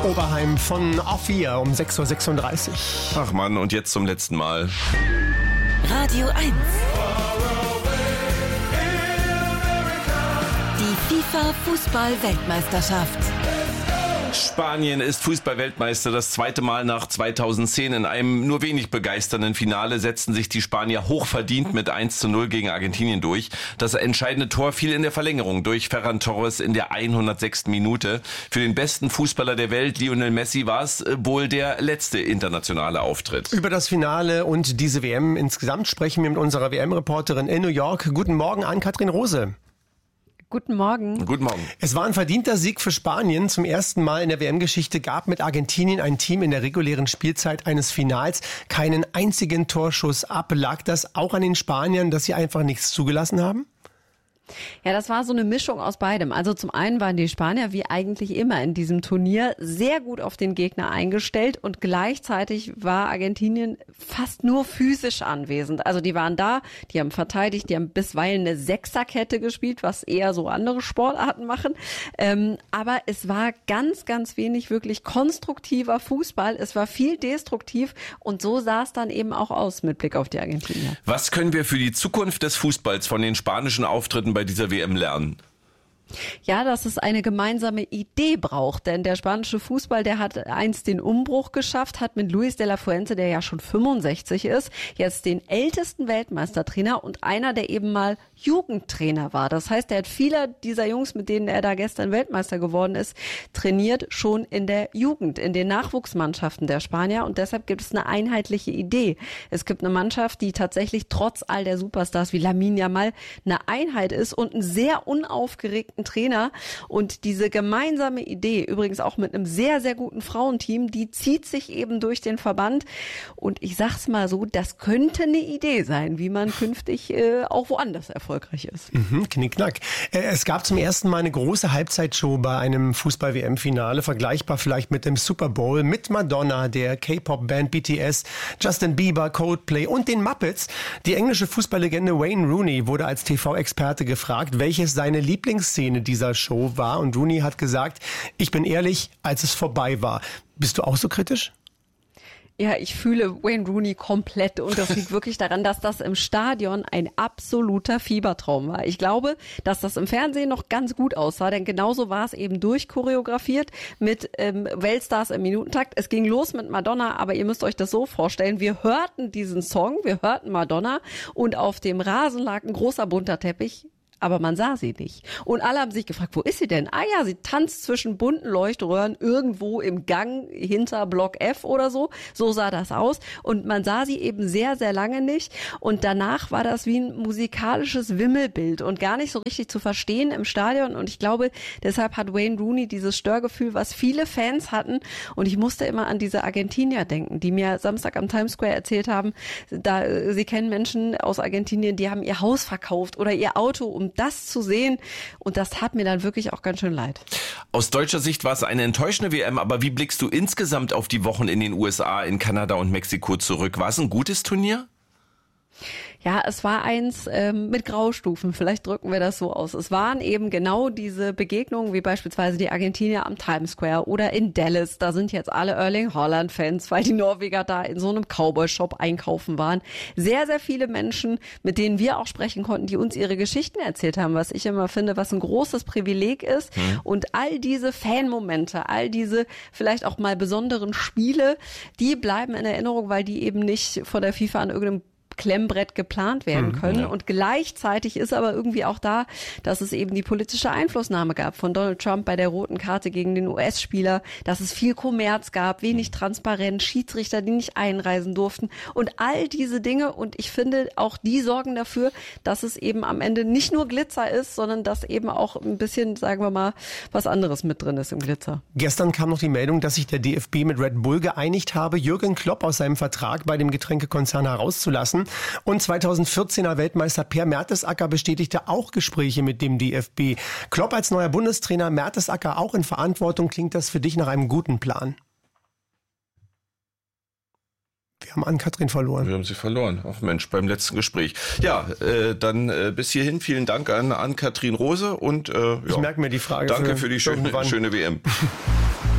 Oberheim von A4 um 6.36 Uhr. Ach Mann, und jetzt zum letzten Mal. Radio 1. Die FIFA-Fußball-Weltmeisterschaft. Spanien ist Fußball-Weltmeister, das zweite Mal nach 2010. In einem nur wenig begeisternden Finale setzten sich die Spanier hochverdient mit 1:0 gegen Argentinien durch. Das entscheidende Tor fiel in der Verlängerung durch Ferran Torres in der 106. Minute. Für den besten Fußballer der Welt, Lionel Messi, war es wohl der letzte internationale Auftritt. Über das Finale und diese WM insgesamt sprechen wir mit unserer WM-Reporterin in New York. Guten Morgen, Ann-Kathrin Rose. Guten Morgen. Guten Morgen. Es war ein verdienter Sieg für Spanien. Zum ersten Mal in der WM-Geschichte gab mit Argentinien ein Team in der regulären Spielzeit eines Finals keinen einzigen Torschuss ab. Lag das auch an den Spaniern, dass sie einfach nichts zugelassen haben? Ja, das war so eine Mischung aus beidem. Also zum einen waren die Spanier wie eigentlich immer in diesem Turnier sehr gut auf den Gegner eingestellt und gleichzeitig war Argentinien fast nur physisch anwesend. Also die waren da, die haben verteidigt, die haben bisweilen eine Sechserkette gespielt, was eher so andere Sportarten machen. Aber es war ganz, ganz wenig wirklich konstruktiver Fußball. Es war viel destruktiv und so sah es dann eben auch aus mit Blick auf die Argentinier. Was können wir für die Zukunft des Fußballs von den spanischen Auftritten bei dieser WM lernen? Ja, dass es eine gemeinsame Idee braucht, denn der spanische Fußball, der hat einst den Umbruch geschafft, hat mit Luis de la Fuente, der ja schon 65 ist, jetzt den ältesten Weltmeistertrainer und einer, der eben mal Jugendtrainer war. Das heißt, er hat viele dieser Jungs, mit denen er da gestern Weltmeister geworden ist, trainiert schon in der Jugend, in den Nachwuchsmannschaften der Spanier und deshalb gibt es eine einheitliche Idee. Es gibt eine Mannschaft, die tatsächlich trotz all der Superstars wie Lamine Yamal eine Einheit ist und einen sehr unaufgeregten Trainer und diese gemeinsame Idee, übrigens auch mit einem sehr, sehr guten Frauenteam, die zieht sich eben durch den Verband und ich sag's mal so, das könnte eine Idee sein, wie man künftig auch woanders erfolgreich ist. Knickknack. Es gab zum ersten Mal eine große Halbzeitshow bei einem Fußball-WM-Finale, vergleichbar vielleicht mit dem Super Bowl, mit Madonna, der K-Pop-Band BTS, Justin Bieber, Coldplay und den Muppets. Die englische Fußballlegende Wayne Rooney wurde als TV-Experte gefragt, welches seine Lieblingsszene dieser Show war und Rooney hat gesagt, ich bin ehrlich, als es vorbei war. Bist du auch so kritisch? Ja, ich fühle Wayne Rooney komplett und das liegt wirklich daran, dass das im Stadion ein absoluter Fiebertraum war. Ich glaube, dass das im Fernsehen noch ganz gut aussah, denn genauso war es eben durchchoreografiert mit Weltstars im Minutentakt. Es ging los mit Madonna, aber ihr müsst euch das so vorstellen, wir hörten diesen Song, wir hörten Madonna und auf dem Rasen lag ein großer bunter Teppich. Aber man sah sie nicht. Und alle haben sich gefragt, wo ist sie denn? Ah ja, sie tanzt zwischen bunten Leuchtröhren irgendwo im Gang hinter Block F oder so. So sah das aus. Und man sah sie eben sehr, sehr lange nicht. Und danach war das wie ein musikalisches Wimmelbild und gar nicht so richtig zu verstehen im Stadion. Und ich glaube, deshalb hat Wayne Rooney dieses Störgefühl, was viele Fans hatten. Und ich musste immer an diese Argentinier denken, die mir Samstag am Times Square erzählt haben, sie kennen Menschen aus Argentinien, die haben ihr Haus verkauft oder ihr Auto, um das zu sehen und das hat mir dann wirklich auch ganz schön leid. Aus deutscher Sicht war es eine enttäuschende WM, aber wie blickst du insgesamt auf die Wochen in den USA, in Kanada und Mexiko zurück? War es ein gutes Turnier? Ja, es war eins mit Graustufen, vielleicht drücken wir das so aus. Es waren eben genau diese Begegnungen, wie beispielsweise die Argentinier am Times Square oder in Dallas. Da sind jetzt alle Erling Haaland-Fans, weil die Norweger da in so einem Cowboy-Shop einkaufen waren. Sehr, sehr viele Menschen, mit denen wir auch sprechen konnten, die uns ihre Geschichten erzählt haben, was ich immer finde, was ein großes Privileg ist. Und all diese Fanmomente, all diese vielleicht auch mal besonderen Spiele, die bleiben in Erinnerung, weil die eben nicht von der FIFA an irgendeinem Klemmbrett geplant werden können. Ja. Und gleichzeitig ist aber irgendwie auch da, dass es eben die politische Einflussnahme gab von Donald Trump bei der roten Karte gegen den US-Spieler, dass es viel Kommerz gab, wenig Transparenz, Schiedsrichter, die nicht einreisen durften und all diese Dinge. Und ich finde, auch die sorgen dafür, dass es eben am Ende nicht nur Glitzer ist, sondern dass eben auch ein bisschen, sagen wir mal, was anderes mit drin ist im Glitzer. Gestern kam noch die Meldung, dass sich der DFB mit Red Bull geeinigt habe, Jürgen Klopp aus seinem Vertrag bei dem Getränkekonzern herauszulassen. Und 2014er Weltmeister Per Mertesacker bestätigte auch Gespräche mit dem DFB. Klopp als neuer Bundestrainer, Mertesacker auch in Verantwortung. Klingt das für dich nach einem guten Plan? Wir haben Ann-Kathrin verloren. Wir haben sie verloren. Ach Mensch, beim letzten Gespräch. Ja, dann bis hierhin vielen Dank an Ann-Kathrin Rose und ich merke mir die Frage. Danke für die schöne WM.